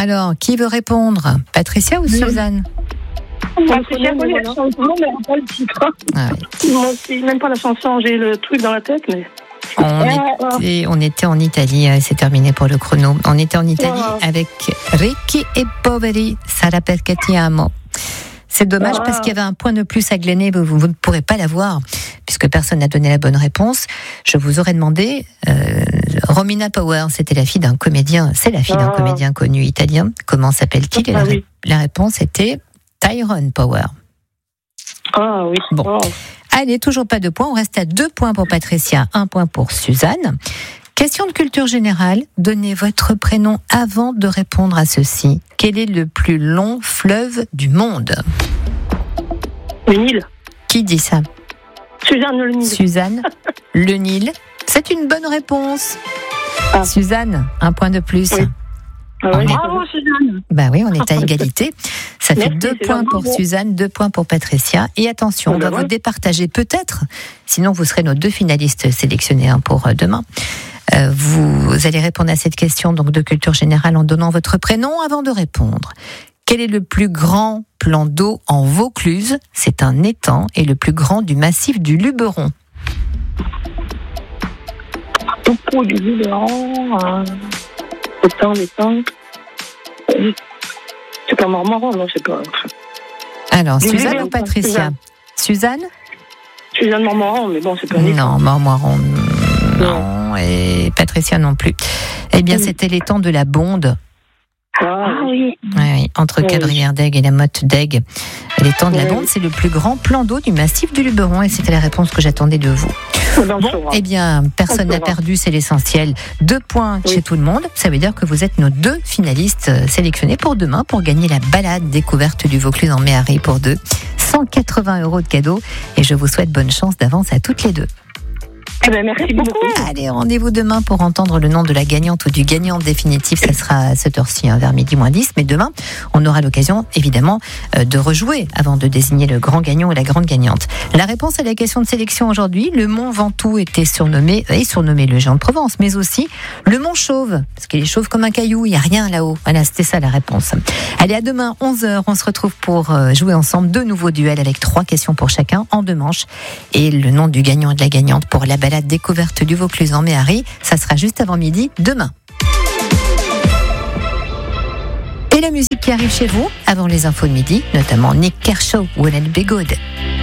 Alors, qui veut répondre? Patricia ou Suzanne? Patricia connaît la chanson, mais elle n'a pas le titre. Ah oui. Moi aussi, même pas la chanson, j'ai le truc dans la tête, mais... On était en Italie, c'est terminé pour le chrono. On était en Italie avec Ricchi e Poveri, Sarà perché ti amo. C'est dommage parce qu'il y avait un point de plus à glaner, vous ne pourrez pas l'avoir puisque personne n'a donné la bonne réponse. Je vous aurais demandé, Romina Power, c'était la fille d'un comédien, c'est la fille d'un comédien connu italien. Comment s'appelle-t-il? Et la réponse était Tyrone Power. Ah oui. Bon. Allez, toujours pas de points. On reste à 2 points pour Patricia, 1 point pour Suzanne. Question de culture générale. Donnez votre prénom avant de répondre à ceci. Quel est le plus long fleuve du monde? Le Nil. Qui dit ça? Suzanne le Nil. Suzanne, le Nil. C'est une bonne réponse. Suzanne, 1 point de plus. Oui. Bravo Suzanne. Bah oui, on est à égalité. Ça fait Merci, 2 points pour Suzanne, 2 points pour Patricia. Et attention, on va vous départager peut-être. Sinon, vous serez nos 2 finalistes sélectionnés pour demain. Vous allez répondre à cette question donc de culture générale en donnant votre prénom avant de répondre. Quel est le plus grand plan d'eau en Vaucluse? C'est un étang et le plus grand du massif du Luberon. Topo du Luberon, l'étang. C'est pas Marmaron, non, c'est pas. Alors, Suzanne ou Patricia? Suzanne? Suzanne Marmaron, mais bon, c'est pas. Non, Marmaron, non, et Patricia non plus. Eh bien, c'était l'étang de la Bonde. Ah oui. Oui, entre Cabrières-d'Aigues et la Motte d'Aigues. L'étang de la Bonde, c'est le plus grand plan d'eau du massif du Luberon et c'était la réponse que j'attendais de vous. Bon, eh bien, personne n'a perdu, c'est l'essentiel. 2 points chez tout le monde. Ça veut dire que vous êtes nos 2 finalistes sélectionnés pour demain pour gagner la balade découverte du Vaucluse en Méhari pour 2. 180 € de cadeaux et je vous souhaite bonne chance d'avance à toutes les 2. Eh ben, merci beaucoup. Allez, rendez-vous demain pour entendre le nom de la gagnante ou du gagnant définitif. Ça sera à cette heure-ci, vers midi moins 10. Mais demain, on aura l'occasion, évidemment, de rejouer avant de désigner le grand gagnant ou la grande gagnante. La réponse à la question de sélection aujourd'hui, le mont Ventoux est surnommé le géant de Provence, mais aussi le mont Chauve, parce qu'il est chauve comme un caillou, il n'y a rien là-haut. Voilà, c'était ça la réponse. Allez, à demain, 11h, on se retrouve pour jouer ensemble 2 nouveaux duels avec 3 questions pour chacun en 2 manches. Et le nom du gagnant et de la gagnante pour la balade découverte du Vaucluse en Méhari, ça sera juste avant midi demain. Et la musique qui arrive chez vous avant les infos de midi, notamment Nick Kershaw, Will It Be Good.